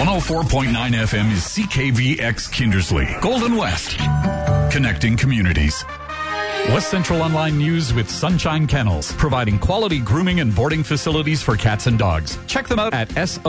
104.9 FM is CKVX Kindersley, Golden West, connecting communities. West Central Online News with Sunshine Kennels, providing quality grooming and boarding facilities for cats and dogs. Check them out at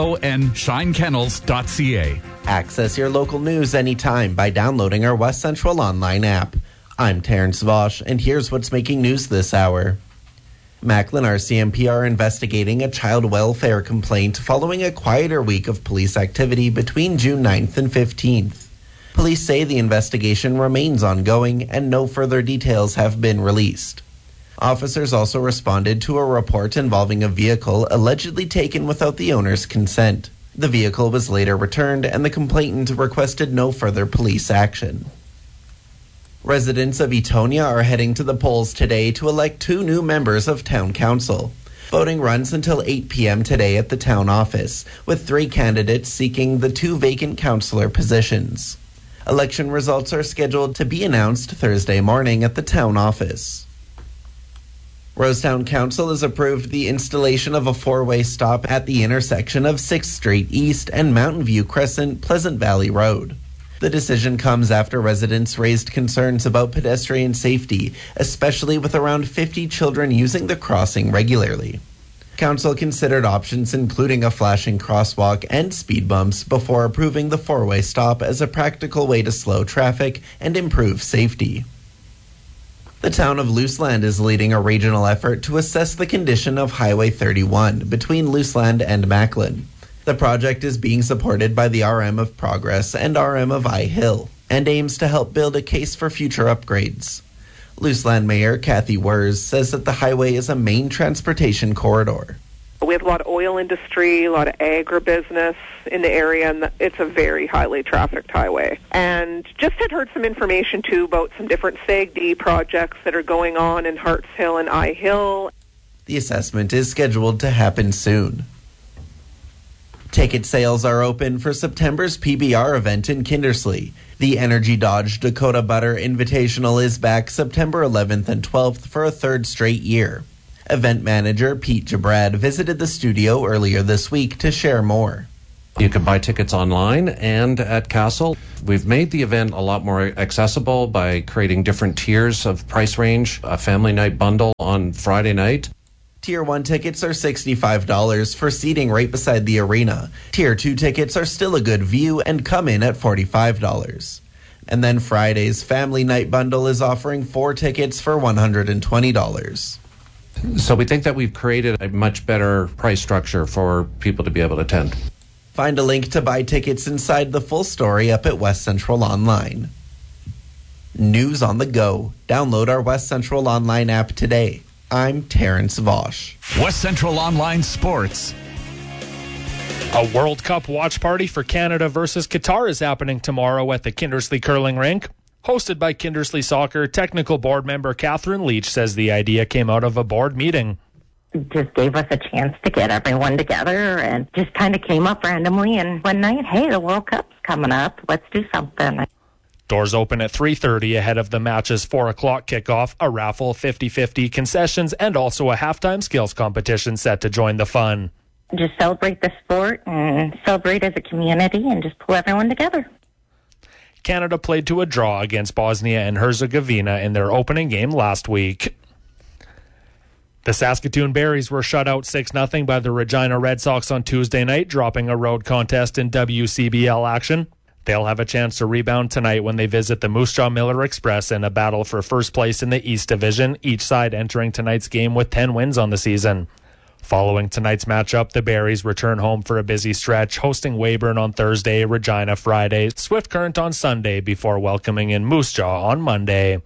sonshinekennels.ca. Access your local news anytime by downloading our West Central Online app. I'm Terrence Vosch, and here's what's making news this hour. Macklin RCMP are investigating a child welfare complaint following a quieter week of police activity between June 9th and 15th. Police say the investigation remains ongoing and no further details have been released. Officers also responded to a report involving a vehicle allegedly taken without the owner's consent. The vehicle was later returned and the complainant requested no further police action. Residents of Etonia are heading to the polls today to elect 2 new members of Town Council. Voting runs until 8 p.m. today at the town office, with 3 candidates seeking the 2 vacant councillor positions. Election results are scheduled to be announced Thursday morning at the town office. Rosetown Council has approved the installation of a 4-way stop at the intersection of 6th Street East and Mountain View Crescent, Pleasant Valley Road. The decision comes after residents raised concerns about pedestrian safety, especially with around 50 children using the crossing regularly. Council considered options including a flashing crosswalk and speed bumps before approving the 4-way stop as a practical way to slow traffic and improve safety. The town of Luseland is leading a regional effort to assess the condition of Highway 31 between Luseland and Macklin. The project is being supported by the RM of Progress and RM of I-Hill and aims to help build a case for future upgrades. Luseland Mayor Kathy Wers says that the highway is a main transportation corridor. We have a lot of oil industry, a lot of agribusiness in the area, and it's a very highly trafficked highway. And just had heard some information, too, about some different SAGD projects that are going on in Harts Hill and I-Hill. The assessment is scheduled to happen soon. Ticket sales are open for September's PBR event in Kindersley. The Energy Dodge Dakota Butter Invitational is back September 11th and 12th for a 3rd straight year. Event manager Pete Jabrad visited the studio earlier this week to share more. You can buy tickets online and at Castle. We've made the event a lot more accessible by creating different tiers of price range, a family night bundle on Friday night. Tier 1 tickets are $65 for seating right beside the arena. Tier 2 tickets are still a good view and come in at $45. And then Friday's Family Night Bundle is offering 4 tickets for $120. So we think that we've created a much better price structure for people to be able to attend. Find a link to buy tickets inside the full story up at West Central Online. News on the go. Download our West Central Online app today. I'm Terrence Vosch. West Central Online Sports. A World Cup watch party for Canada versus Qatar is happening tomorrow at the Kindersley Curling Rink. Hosted by Kindersley Soccer, technical board member Catherine Leach says the idea came out of a board meeting. It just gave us a chance to get everyone together and just kind of came up randomly. And one night, hey, the World Cup's coming up. Let's do something. Doors open at 3:30 ahead of the match's 4 o'clock kickoff, a raffle, 50-50 concessions, and also a halftime skills competition set to join the fun. Just celebrate the sport and celebrate as a community and just pull everyone together. Canada played to a draw against Bosnia and Herzegovina in their opening game last week. The Saskatoon Berries were shut out 6-0 by the Regina Red Sox on Tuesday night, dropping a road contest in WCBL action. They'll have a chance to rebound tonight when they visit the Moose Jaw Miller Express in a battle for first place in the East Division, each side entering tonight's game with 10 wins on the season. Following tonight's matchup, the Berries return home for a busy stretch, hosting Weyburn on Thursday, Regina Friday, Swift Current on Sunday, before welcoming in Moose Jaw on Monday.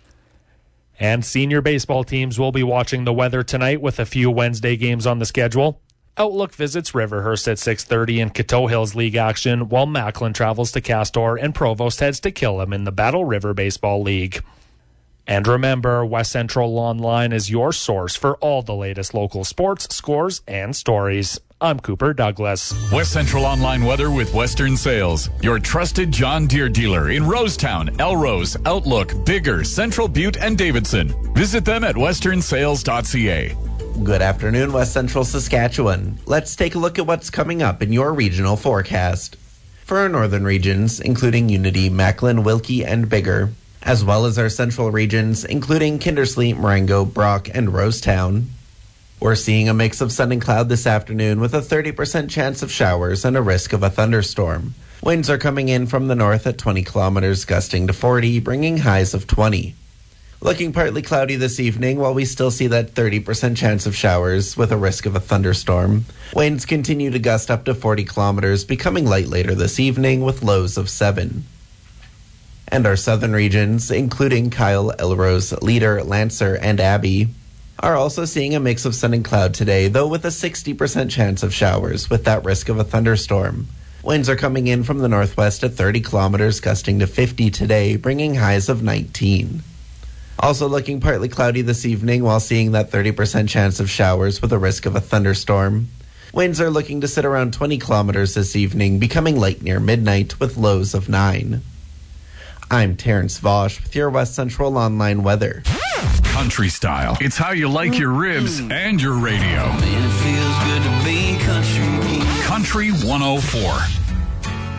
And senior baseball teams will be watching the weather tonight with a few Wednesday games on the schedule. Outlook visits Riverhurst at 6:30 in Coteau Hills League action, while Macklin travels to Castor and Provost heads to Killam in the Battle River Baseball League. And remember, West Central Online is your source for all the latest local sports, scores, and stories. I'm Cooper Douglas. West Central Online weather with Western Sales, your trusted John Deere dealer in Rosetown, Elrose, Outlook, Bigger, Central Butte, and Davidson. Visit them at westernsales.ca. Good afternoon, West Central Saskatchewan. Let's take a look at what's coming up in your regional forecast. For our northern regions, including Unity, Macklin, Wilkie, and Bigger, as well as our central regions, including Kindersley, Marengo, Brock, and Rosetown, we're seeing a mix of sun and cloud this afternoon with a 30% chance of showers and a risk of a thunderstorm. Winds are coming in from the north at 20 kilometers, gusting to 40, bringing highs of 20. Looking partly cloudy this evening, while we still see that 30% chance of showers with a risk of a thunderstorm. Winds continue to gust up to 40 kilometers, becoming light later this evening with lows of 7. And our southern regions, including Kyle, Elrose, Leader, Lancer, and Abbey, are also seeing a mix of sun and cloud today, though with a 60% chance of showers with that risk of a thunderstorm. Winds are coming in from the northwest at 30 kilometers, gusting to 50 today, bringing highs of 19. Also looking partly cloudy this evening while seeing that 30% chance of showers with a risk of a thunderstorm. Winds are looking to sit around 20 kilometers this evening, becoming light near midnight with lows of 9. I'm Terrence Vosch with your West Central Online weather. Country style. It's how you like your ribs and your radio. Man, it feels good to be country. Country 104.